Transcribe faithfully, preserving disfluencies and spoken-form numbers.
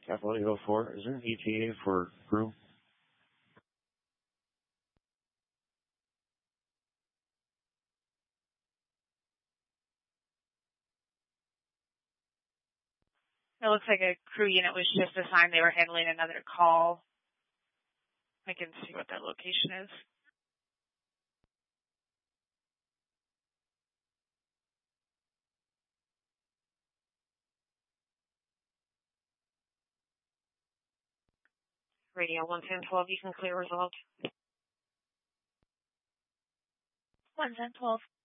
Capital eight oh four, is there an E T A for crew? It looks like a crew unit was just assigned. They were handling another call. I can see what that location is. Radio one ten twelve, you can clear result. one ten twelve.